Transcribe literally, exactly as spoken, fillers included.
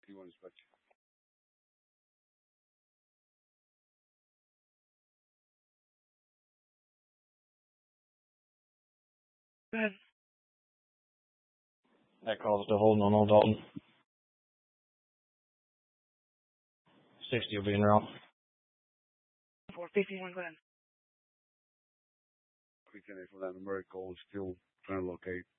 You want to switch? Go ahead. That calls to holding on Old Dalton. sixty will be in route. four fifty-one, go ahead. We can for that numerical is still trying to locate